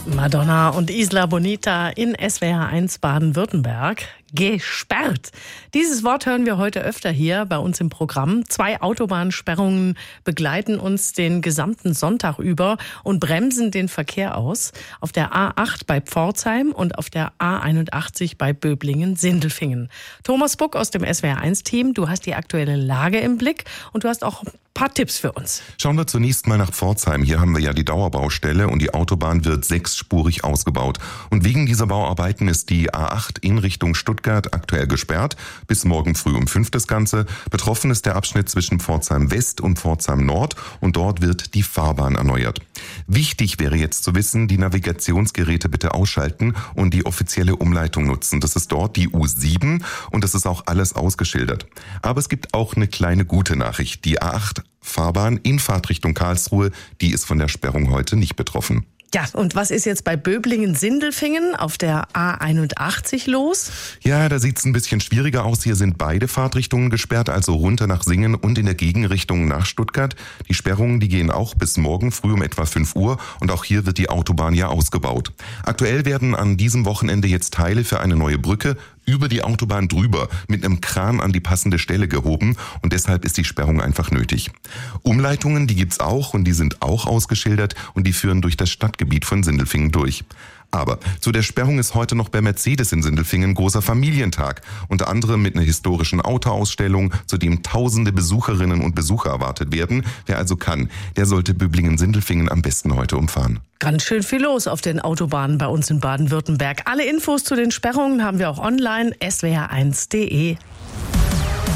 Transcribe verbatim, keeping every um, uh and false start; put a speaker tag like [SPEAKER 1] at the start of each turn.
[SPEAKER 1] Madonna und Isla Bonita in S W R eins Baden-Württemberg. Gesperrt. Dieses Wort hören wir heute öfter hier bei uns im Programm. Zwei Autobahnsperrungen begleiten uns den gesamten Sonntag über und bremsen den Verkehr aus. Auf der A acht bei Pforzheim und auf der A einundachtzig bei Böblingen-Sindelfingen. Thomas Buck aus dem S W R eins Team, du hast die aktuelle Lage im Blick und du hast auch ein paar Tipps für uns.
[SPEAKER 2] Schauen wir zunächst mal nach Pforzheim. Hier haben wir ja die Dauerbaustelle und die Autobahn wird sechsspurig ausgebaut. Und wegen dieser Bauarbeiten ist die A acht in Richtung Stuttgart aktuell gesperrt. Bis morgen früh um fünf das Ganze. Betroffen ist der Abschnitt zwischen Pforzheim West und Pforzheim Nord und dort wird die Fahrbahn erneuert. Wichtig wäre jetzt zu wissen, die Navigationsgeräte bitte ausschalten und die offizielle Umleitung nutzen. Das ist dort die U sieben und das ist auch alles ausgeschildert. Aber es gibt auch eine kleine gute Nachricht. Die A acht Fahrbahn in Fahrtrichtung Karlsruhe, die ist von der Sperrung heute nicht betroffen.
[SPEAKER 1] Ja, und was ist jetzt bei Böblingen-Sindelfingen auf der A einundachtzig los?
[SPEAKER 2] Ja, da sieht's ein bisschen schwieriger aus. Hier sind beide Fahrtrichtungen gesperrt, also runter nach Singen und in der Gegenrichtung nach Stuttgart. Die Sperrungen, die gehen auch bis morgen früh um etwa fünf Uhr und auch hier wird die Autobahn ja ausgebaut. Aktuell werden an diesem Wochenende jetzt Teile für eine neue Brücke über die Autobahn drüber mit einem Kran an die passende Stelle gehoben und deshalb ist die Sperrung einfach nötig. Umleitungen, die gibt's auch und die sind auch ausgeschildert und die führen durch das Stadtgebiet von Sindelfingen durch. Aber zu der Sperrung ist heute noch bei Mercedes in Sindelfingen großer Familientag. Unter anderem mit einer historischen Autoausstellung, zu dem tausende Besucherinnen und Besucher erwartet werden. Wer also kann, der sollte Böblingen-Sindelfingen am besten heute umfahren.
[SPEAKER 1] Ganz schön viel los auf den Autobahnen bei uns in Baden-Württemberg. Alle Infos zu den Sperrungen haben wir auch online, s w r eins punkt d e.